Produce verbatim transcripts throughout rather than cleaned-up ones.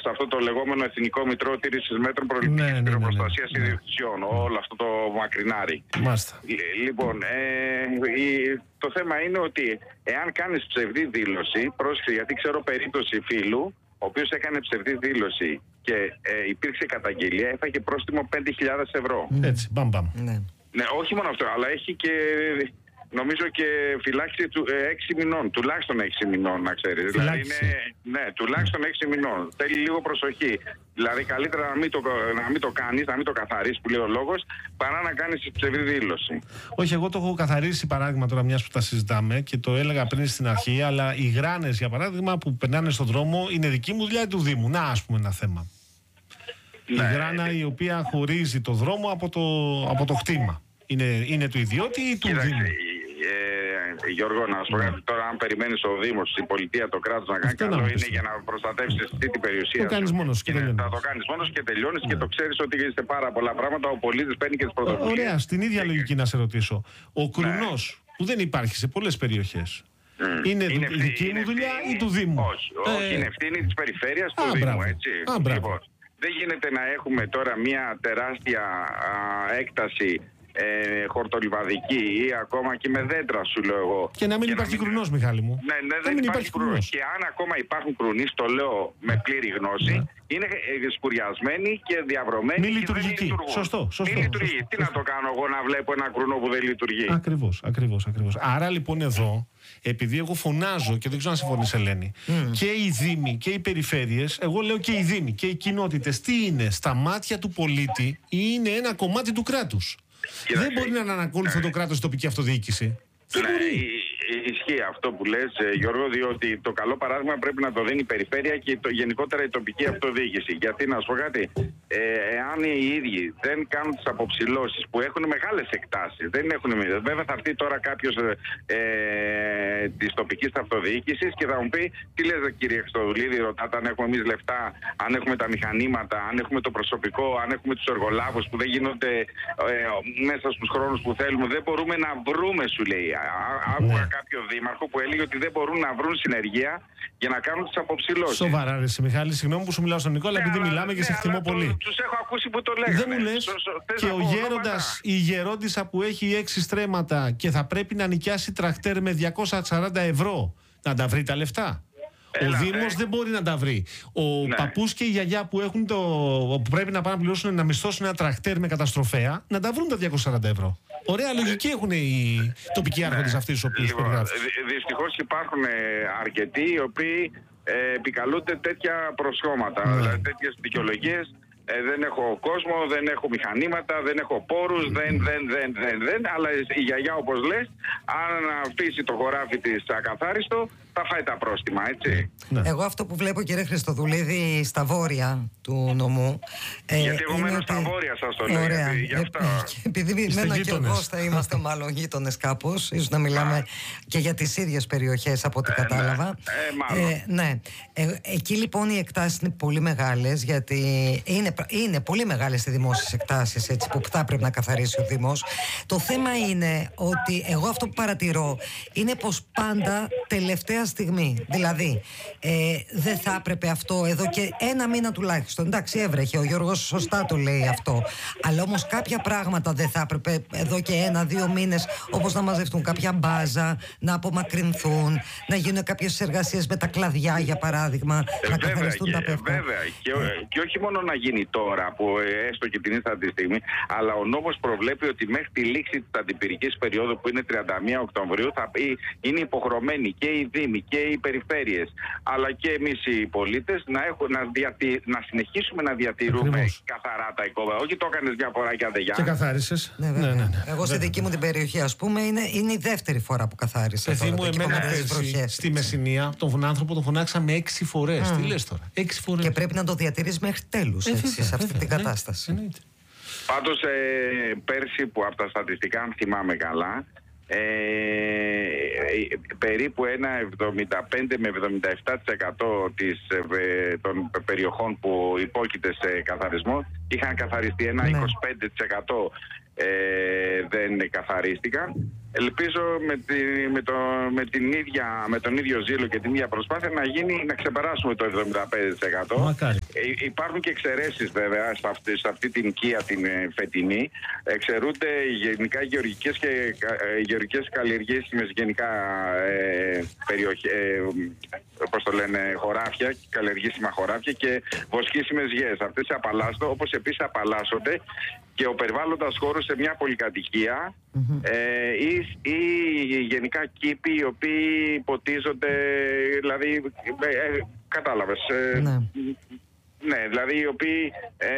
αυτό το λεγόμενο Εθνικό Μητρό Τήρησης Μέτρων Προληπτικής ναι, ναι, ναι, Προστασίας ναι, ναι. Ιδιοκτησιών. Ναι. Όλο αυτό το μακρινάρι. Μάλιστα. Λοιπόν, ε, η, το θέμα είναι ότι εάν κάνεις ψευδή δήλωση, πρόσεχε, γιατί ξέρω περίπτωση φίλου, ο οποίος έκανε ψευδή δήλωση και ε, υπήρξε καταγγελία, έφαγε πρόστιμο πέντε χιλιάδες ευρώ. Έτσι, μπαμ μπαμ. Ναι. Ναι, όχι μόνο αυτό, αλλά έχει και νομίζω και φυλάξη του ε, έξι μηνών, τουλάχιστον έξι μηνών, να ξέρεις. Δηλαδή είναι, ναι, τουλάχιστον έξι μηνών. Θέλει λίγο προσοχή. Δηλαδή καλύτερα να μην το, να μην το κάνεις, να μην το καθαρίσεις, που λέει ο λόγος, παρά να κάνεις ψευδή δήλωση. Όχι, εγώ το έχω καθαρίσει παράδειγμα τώρα, μιας που τα συζητάμε και το έλεγα πριν στην αρχή, αλλά οι γράνες για παράδειγμα που περνάνε στον δρόμο είναι δική μου δουλειά ή του Δήμου. Να, ας πούμε, ένα θέμα. Ναι. Η γράνα η οποία χωρίζει το δρόμο από το, από το χτήμα. Είναι, είναι του ιδιώτη ή του Κοίταξε, Δήμου? Ε, Γιώργο, να σου πω κάτι τώρα, αν περιμένεις ο Δήμος, η πολιτεία, το κράτος να κάνει, καλό είναι για να προστατεύσεις αυτή την περιουσία. Το κάνεις μόνος και τελειώνεις. Θα το κάνεις μόνος και τελειώνεις, ναι. Και το ξέρεις ότι σε πάρα πολλά πράγματα ο πολίτης παίρνει και τις πρωτοβουλίες. Ωραία, στην ίδια λογική να σε ρωτήσω. Ο κρουνός, ναι, που δεν υπάρχει σε πολλές περιοχές, mm. είναι, είναι δική είναι μου δουλειά ή του Δήμου? Όχι, όχι, ε... είναι ευθύνη της περιφέρειας του Α, Δήμου, μπράβο. έτσι. Α, λοιπόν, δεν γίνεται να έχουμε τώρα μια τεράστια α, έκταση Ε, χορτολιβαδική ή ακόμα και με δέντρα, σου λέω εγώ. Και να μην και υπάρχει μην... κρουνός, Μιχάλη μου. Ναι, ναι, δεν υπάρχει, υπάρχει κρουνός. Και αν ακόμα υπάρχουν κρουνοί, το λέω με πλήρη γνώση, ναι, είναι σκουριασμένοι και διαβρωμένοι. Μη λειτουργικοί. Σωστό, σωστό. Μη λειτουργεί. Σωστό, Τι σωστό. να το κάνω εγώ να βλέπω ένα κρουνό που δεν λειτουργεί? Ακριβώς, ακριβώς, ακριβώς. Άρα λοιπόν εδώ, επειδή εγώ φωνάζω και δεν ξέρω αν συμφωνείς, Ελένη, mm. και οι δήμοι και οι περιφέρειες, εγώ λέω και οι δήμοι και οι κοινότητες, τι είναι στα μάτια του πολίτη ή είναι ένα κομμάτι του κράτους? Κοίταξε, δεν μπορεί να είναι ανακόλουθο ναι. το κράτος η τοπική αυτοδιοίκηση. Ναι, ισχύει αυτό που λες, Γιώργο, διότι το καλό παράδειγμα πρέπει να το δίνει η περιφέρεια και το, γενικότερα η τοπική αυτοδιοίκηση. Γιατί να σου πω κάτι, ε, εάν οι ίδιοι δεν κάνουν τις αποψηλώσεις που έχουν μεγάλες εκτάσεις, δεν έχουν, βέβαια θα έρθει τώρα κάποιος ε, της τοπικής αυτοδιοίκησης και θα μου πει, τι λες κύριε Χριστοδουλίδη, ρωτάτε αν έχουμε εμείς λεφτά, αν έχουμε τα μηχανήματα, αν έχουμε το προσωπικό, αν έχουμε τους εργολάβους που δεν γίνονται ε, μέσα στους χρόνους που θέλουμε, δεν μπορούμε να βρούμε, σου λέει. Άκουγα ναι. κάποιο δήμαρχο που έλεγε ότι δεν μπορούν να βρουν συνεργεία για να κάνουν τις αποψηλώσεις. Σοβαρά, ρε Μιχάλη, συγγνώμη που σου μιλάω στον Νικό, αλλά ναι, επειδή αλλά, μιλάμε ναι, και σε εκτιμώ πολύ. Τους έχω ακούσει που το λέγανε. Δεν μου λες, και ο γέροντας, η γερόντισσα που έχει έξι στρέμματα και θα πρέπει να νοικιάσει τρακτέρ με διακόσια σαράντα ευρώ, να τα βρει τα λεφτά? Έλα, ο Δήμος ε. δεν μπορεί να τα βρει. Ο ναι. παππούς και η γιαγιά που, έχουν το, που πρέπει να πάνε να πληρώσουν, να μισθώσουν ένα τρακτέρ με καταστροφέα, να τα βρουν τα διακόσια σαράντα ευρώ. Ωραία λογική έχουν οι τοπικοί άρχοντες ναι. αυτοί τους οποίους λοιπόν, περιγράφεις. Δυστυχώς υπάρχουν αρκετοί οι οποίοι ε, επικαλούνται τέτοια προσχώματα, ναι. δηλαδή τέτοιες δικαιολογίες. Ε, δεν έχω κόσμο, δεν έχω μηχανήματα, δεν έχω πόρους, δεν, δεν, δεν, δεν, δεν. Αλλά η γιαγιά, όπως λες, αν αφήσει το χωράφι της ακαθάριστο, θα φάει τα πρόστιμα, έτσι. Ναι. Εγώ αυτό που βλέπω, κύριε Χριστοδουλίδη, στα βόρεια του νομού. Ε, Γιατί εγώ μένω ότι... στα βόρεια, σας το λέω. Ωραία. Γι' αυτό. Ε, επειδή μένω και εγώ, θα είμαστε μάλλον γείτονες κάπως. Ίσως να μιλάμε και για τις ίδιες περιοχές από ό,τι ε, κατάλαβα. Ναι, ε, ε, ναι. Ε, εκεί λοιπόν οι εκτάσεις είναι πολύ μεγάλες, γιατί είναι, είναι πολύ μεγάλες οι δημόσιες εκτάσεις, έτσι, που θα πρέπει να καθαρίσει ο Δήμος. Το θέμα είναι ότι εγώ αυτό που παρατηρώ είναι πως πάντα τελευταία στιγμή. Δηλαδή, ε, δεν θα έπρεπε αυτό εδώ και ένα μήνα τουλάχιστον. Εντάξει, έβρεχε, ο Γιώργος σωστά το λέει αυτό. Αλλά όμως κάποια πράγματα δεν θα έπρεπε εδώ και ένα-δύο μήνες, όπως να μαζευτούν κάποια μπάζα, να απομακρυνθούν, να γίνουν κάποιες εργασίες με τα κλαδιά, για παράδειγμα, ε, να βέβαια, καθαριστούν και, τα πεύκα. Βέβαια, και, και όχι μόνο να γίνει τώρα, που έστω και την ήρθα τη στιγμή, αλλά ο νόμος προβλέπει ότι μέχρι τη λήξη της αντιπυρικής περίοδου, που είναι τριάντα μία Οκτωβρίου, θα είναι υποχρεωμένοι και οι δήμοι και οι περιφέρειες, αλλά και εμείς οι πολίτες να, έχουν, να, διατη, να συνεχίσουμε να διατηρούμε Ακριβώς. καθαρά τα οικόπεδα. Όχι το έκανες μια φορά και αδεγιά. Και καθάρισες. Ναι, ναι, ναι, ναι. Εγώ στη δική μου την περιοχή, ας πούμε, είναι, είναι η δεύτερη φορά που καθάρισα. Παιδί μου, εμένα πέρσι στη Μεσσηνία τον άνθρωπο τον φωνάξαμε έξι φορές. Mm. Τι λες τώρα? Έξι φορές. Και πρέπει να το διατηρείς μέχρι τέλους, ε, έτσι, βέβαια, σε αυτή βέβαια, την κατάσταση. Εννοείται. Πάντως, ε, πέρσι που από τα στατιστικά, αν θυμάμαι καλά, Ε, περίπου ένα εβδομήντα πέντε με εβδομήντα επτά τοις εκατό της, ε, των περιοχών που υπόκειται σε καθαρισμό είχαν καθαριστεί. Ένα ναι. είκοσι πέντε τοις εκατό ε, δεν καθαρίστηκαν. Ελπίζω με, τη, με, το, με, την ίδια, με τον ίδιο ζήλο και την ίδια προσπάθεια να γίνει, να ξεπεράσουμε το εβδομήντα πέντε τοις εκατό. Μακάρι. Ε, υπάρχουν και εξαιρέσεις βέβαια σε αυτή, σε αυτή την οικία την ε, φετινή. Εξαιρούνται γενικά γεωργικές και ε, γεωργικές καλλιεργήσιμες γενικά ε, περιοχές, ε, πώς το λένε, χωράφια, καλλιεργήσιμα χωράφια και βοσκήσιμες γέες. Αυτές απαλλάσσονται, όπως επίσης απαλλάσσονται και ο περιβάλλοντας χώρος σε μια πολυκατοικία mm-hmm. ε, ή, ή γενικά κήποι οι οποίοι ποτίζονται, δηλαδή, ε, ε, κατάλαβες, ε, ναι. ναι, δηλαδή οι οποίοι ε,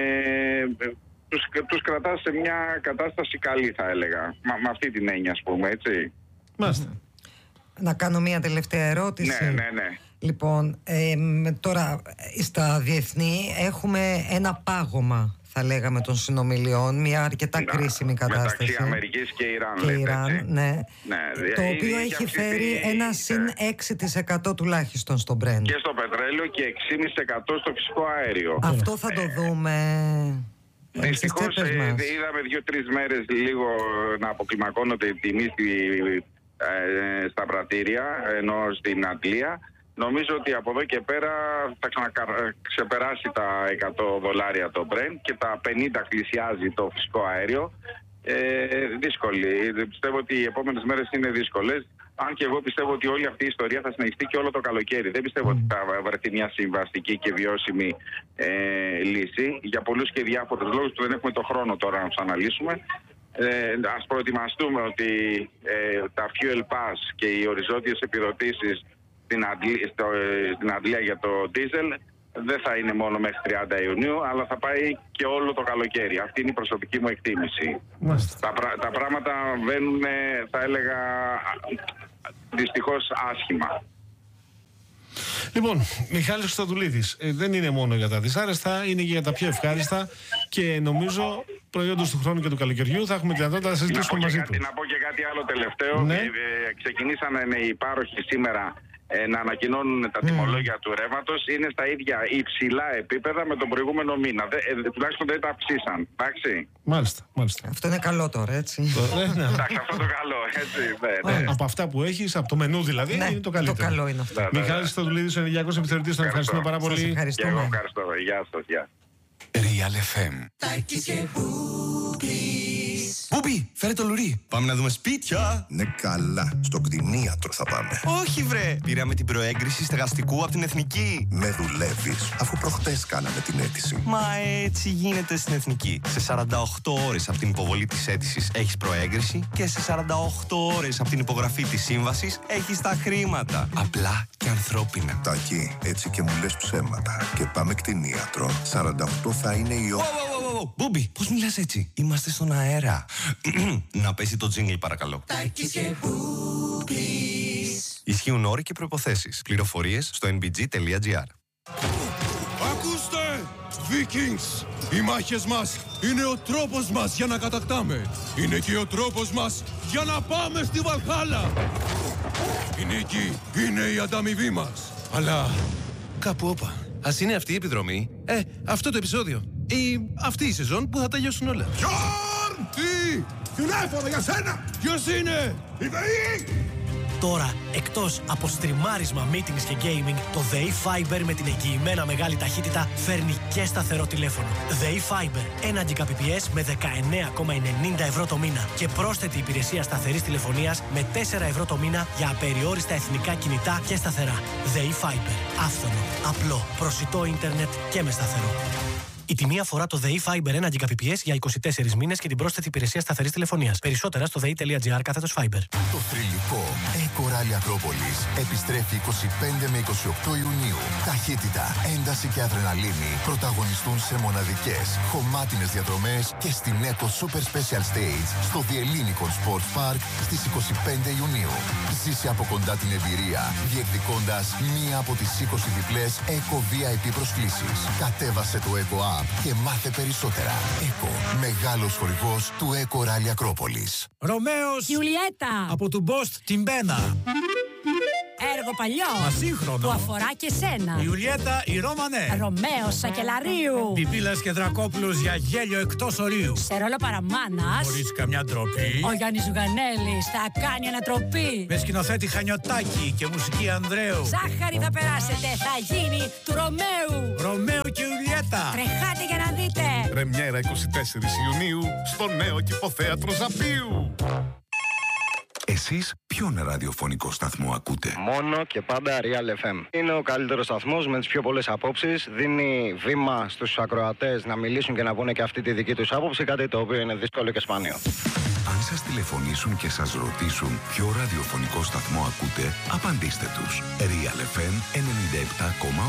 τους, τους κρατάς σε μια κατάσταση καλή, θα έλεγα, με, με αυτή την έννοια, ας πούμε, έτσι. Μάλιστα. Να κάνω μια τελευταία ερώτηση. Ναι, ναι, ναι. Λοιπόν, ε, τώρα στα διεθνή έχουμε ένα πάγωμα, θα λέγαμε, των συνομιλιών, μια αρκετά να, κρίσιμη κατάσταση. Μεταξύ Αμερικής και Ιράν. Και Ιράν, έτσι. Ναι. ναι. Το οποίο έχει φέρει η... ένα συν έξι τοις εκατό τουλάχιστον στο Brent. Και στο πετρέλαιο και έξι κόμμα πέντε τοις εκατό στο φυσικό αέριο. Αυτό θα το δούμε. Δυστυχώς ε, είδαμε δύο-τρεις μέρες λίγο να αποκλιμακώνονται η τιμή στη, ε, στα πρατήρια, ενώ στην Αγγλία. Νομίζω ότι από εδώ και πέρα θα ξεπεράσει τα εκατό δολάρια το Brent και τα πενήντα πλησιάζει το φυσικό αέριο. Ε, δύσκολη. Πιστεύω ότι οι επόμενες μέρες είναι δύσκολες. Αν και εγώ πιστεύω ότι όλη αυτή η ιστορία θα συνεχιστεί και όλο το καλοκαίρι. Δεν πιστεύω ότι θα βρεθεί μια συμβαστική και βιώσιμη ε, λύση. Για πολλούς και διάφορους λόγους που δεν έχουμε το χρόνο τώρα να τους αναλύσουμε. Ε, ας προετοιμαστούμε ότι ε, τα fuel pass και οι οριζόντιες επιδοτήσεις στην Αντλία, στο, στην Αντλία για το ντίζελ δεν θα είναι μόνο μέχρι τριάντα Ιουνίου, αλλά θα πάει και όλο το καλοκαίρι. Αυτή είναι η προσωπική μου εκτίμηση. Τα, τα πράγματα βαίνουν, θα έλεγα, δυστυχώς άσχημα. Λοιπόν, Μιχάλης Χρυστοδουλίδης, ε, δεν είναι μόνο για τα δυσάρεστα, είναι και για τα πιο ευχάριστα και νομίζω προϊόντος του χρόνου και του καλοκαιριού θα έχουμε τη δυνατότητα να συζητήσουμε μαζί του. Να πω και κάτι άλλο τελευταίο. Ναι. Ε, ε, ξεκινήσανε οι πάροχοι σήμερα Ε, να ανακοινώνουν τα mm. τιμολόγια του ρεύματος. Είναι στα ίδια υψηλά επίπεδα με τον προηγούμενο μήνα. Δε, ε, τουλάχιστον δεν τα αυξήσαν. Εντάξει. Μάλιστα, μάλιστα. Αυτό είναι καλό τώρα, έτσι. Εντάξει, αυτό το καλό, έτσι. Ναι, ναι. Από αυτά που έχεις, από το μενού δηλαδή, ναι, είναι το καλύτερο. Το καλό είναι αυτό. Ναι, ναι, Μιχάλης Χρυστοδουλίδης, ο ενεργειακός επιθεωρητής, τον ευχαριστούμε πάρα πολύ. Σας ευχαριστούμε. Και εγώ ευχαριστώ. Γεια σας, γεια. Real εφ εμ. Μπούμπι, φέρε το λουρί. Πάμε να δούμε σπίτια. Ναι, καλά. Στο κτηνίατρο θα πάμε. Όχι, βρε. Πήραμε την προέγκριση στεγαστικού από την Εθνική. Με δουλεύεις, αφού προχτές κάναμε την αίτηση. Μα έτσι γίνεται στην Εθνική. Σε σαράντα οκτώ ώρες από την υποβολή της αίτησης έχεις προέγκριση και σε σαράντα οκτώ ώρες από την υπογραφή της σύμβασης έχεις τα χρήματα. Απλά και ανθρώπινα. Τάκη, έτσι και μου λες ψέματα. Και πάμε κτηνίατρο. σαράντα οκτώ θα είναι η ώρα. Μπούμπι, πώς μιλάς έτσι? Είμαστε στον αέρα. Να πέσει το τζίνγκλ, παρακαλώ. Ισχύουν όροι και προϋποθέσεις. Πληροφορίες στο εν μπι τζι τελεία τζι άρ. Ακούστε! Vikings! Οι μάχες μας είναι ο τρόπος μας για να κατακτάμε. Είναι και ο τρόπος μας για να πάμε στη Βαλχάλα. Η νίκη είναι η ανταμοιβή μας. Αλλά κάπου όπα. Ας είναι αυτή η επιδρομή. Ε, αυτό το επεισόδιο. Ή αυτή η σεζόν που θα τελειώσουν όλα. Γιόρν! Τι! Τηλέφωνο για σένα! Ποιος είναι? Η ΔΕΗ! Τώρα, εκτός από στριμάρισμα, meetings και gaming, το ΔΕΗ Fiber με την εγγυημένα μεγάλη ταχύτητα φέρνει και σταθερό τηλέφωνο. ΔΕΗ Fiber, ένα Gbps με δεκαεννέα κόμμα ενενήντα ευρώ το μήνα και πρόσθετη υπηρεσία σταθερής τηλεφωνίας με τέσσερα ευρώ το μήνα για απεριόριστα εθνικά κινητά και σταθερά. ΔΕΗ Fiber, άφθονο, απλό, προσιτό ίντερνετ και με σταθερό. Η τιμή αφορά το ΔΕΗ Fiber ένα Gbps για είκοσι τέσσερις μήνες και την πρόσθετη υπηρεσία σταθερής τηλεφωνίας. Περισσότερα στο δei.gr κάθετος Fiber. Το θρυλικό Eco Rally Ακρόπολης επιστρέφει είκοσι πέντε με είκοσι οκτώ Ιουνίου. Ταχύτητα, ένταση και αδρεναλίνη πρωταγωνιστούν σε μοναδικές, χωμάτινες διαδρομές και στην Eco Super Special Stage στο The Ellinikon Sports Park στις είκοσι πέντε Ιουνίου. Ζήσε από κοντά την εμπειρία, διεκδικώντας μία από τις είκοσι διπλές Eco βι άι πι προσκλήσεις. Κατέβασε το Eco App και μάθε περισσότερα. Eco, μεγάλος χορηγός του Eco Rally Ακρόπολης. Ρωμαίος Γιουλιέτα από του Μπόστ την Πένα. έργο παλιό. Μα σύγχρονο. Που αφορά και σένα. Η Ιουλιέτα, η Ρωμανέ. Ρωμαίος Σακελαρίου. Πιπίλας και Δρακόπουλος για γέλιο εκτός ορίου. Σε ρόλο παραμάνας. Χωρίς καμιά ντροπή. Ο Γιάννης Ζουγανέλης θα κάνει ανατροπή. Με σκηνοθέτη Χανιωτάκη και μουσική Ανδρέου. Ζάχαρη θα περάσετε, θα γίνει του Ρωμαίου. Ρωμαίο και Ιουλιέτα. Τρεχάτε για να δείτε. Πρεμιέρα εικοστή τέταρτη Ιουνίου στο νέο Κηποθέατρο Ζαπίου. Εσείς ποιον ραδιοφωνικό σταθμό ακούτε? Μόνο και πάντα Real εφ εμ. Είναι ο καλύτερος σταθμός με τις πιο πολλές απόψεις. Δίνει βήμα στους ακροατές να μιλήσουν και να πούνε και αυτή τη δική τους άποψη, κάτι το οποίο είναι δύσκολο και σπάνιο. Αν σας τηλεφωνήσουν και σας ρωτήσουν ποιο ραδιοφωνικό σταθμό ακούτε, απαντήστε τους. Real εφ εμ ενενήντα επτά κόμμα οκτώ.